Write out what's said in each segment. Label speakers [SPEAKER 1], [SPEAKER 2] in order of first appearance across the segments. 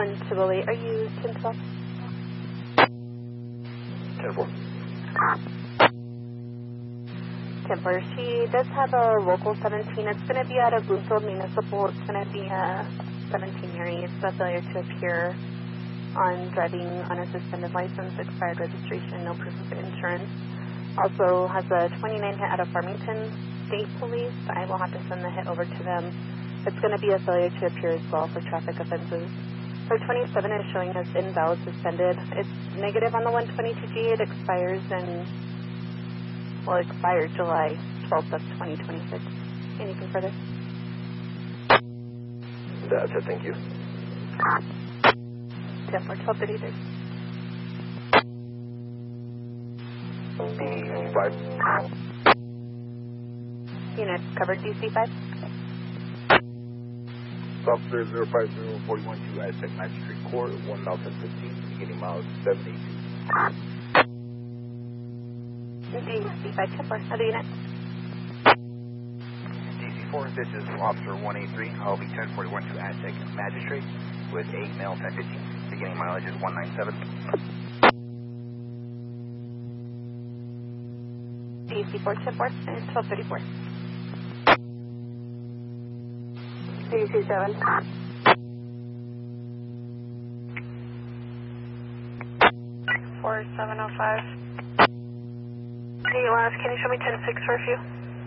[SPEAKER 1] 1208, are you 1012?
[SPEAKER 2] 10-4.
[SPEAKER 1] 10-4, she does have a local 17. It's going to be out of Bloomfield Municipal. It's going to be a 17-year. It's a failure to appear on driving on a suspended license, expired registration, no proof of insurance. Also has a 29 hit out of Farmington State Police. I will have to send the hit over to them. It's going to be a failure to appear as well for traffic offenses. Her 27 is showing as invalid suspended. It's negative on the 122G. It expires expired July 12th of 2026. Anything further?
[SPEAKER 2] That's it, thank you.
[SPEAKER 1] 10-4, 1233.
[SPEAKER 2] DC5.
[SPEAKER 1] Unit covered DC5.
[SPEAKER 3] Officer 05041 to Aztec Magistrate Court, 1 mile 1015, beginning miles 782.
[SPEAKER 1] DC5, 10-4, other unit.
[SPEAKER 4] DC4, this is Officer 183, I'll be 1041 to Aztec Magistrate with 8 male 1015, beginning mileage is 197.
[SPEAKER 1] DC4, 10-4, and 1234. DC7. 4705. Hey, last, can you show me 10-6 for a few?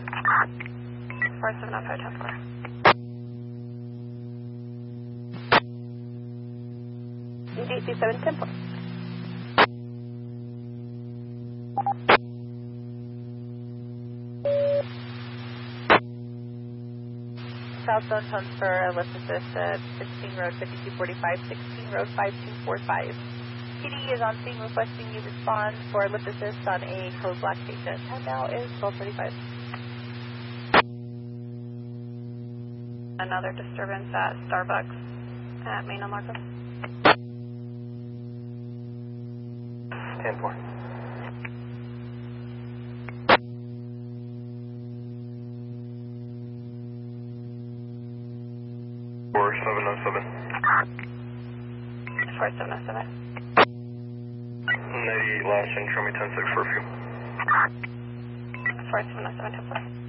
[SPEAKER 1] 4705, 10-4. DC7, 10-4. Southbound transfer, ellipsis at 16 Road 5245, 16 Road 5245. PD is on scene requesting you respond for ellipsis on a code black patient. Time now is 12:35. Another disturbance at Starbucks at Main and Markham.
[SPEAKER 2] 10-4. 4707.
[SPEAKER 1] 4707.
[SPEAKER 2] 98 last and show me 10-6 for a few.
[SPEAKER 1] 4707, 10-4.